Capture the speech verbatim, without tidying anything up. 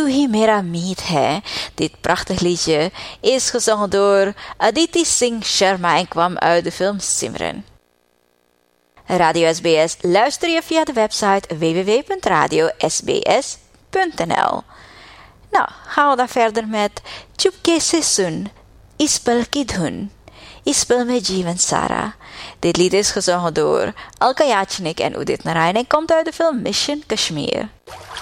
ही मेरा मीत है. Dit prachtig liedje is gezongen door Aditi Singh Sharma en kwam uit de film Simran. Radio S B S luister je via de website w w w punt radio s b s punt n l. Nou, gaan we dan verder met Chupke se sun, is pal ki dhun, is pal mein jeevan sara. Dit lied is gezongen door Alka Yachnik en Udit Narayan en komt uit de film Mission Kashmir.